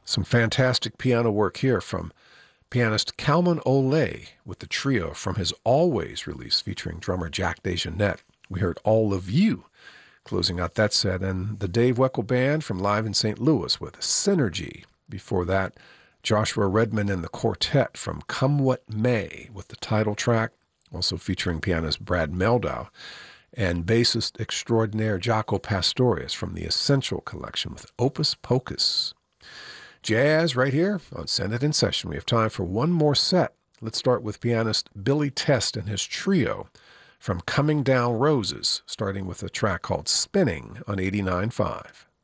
Some fantastic piano work here from pianist Kalman Olay with the trio from his Always release featuring drummer Jack DeJohnette. We heard All of You closing out that set, and the Dave Weckl Band from live in St. Louis with Synergy. Before that, Joshua Redman and the Quartet from Come What May with the title track, also featuring pianist Brad Meldau, and bassist extraordinaire Jaco Pastorius from the Essential Collection with Opus Pocus. Jazz right here on Send It in Session. We have time for one more set. Let's start with pianist Billy Test and his trio from Coming Down Roses, starting with a track called Spinning on 89.5.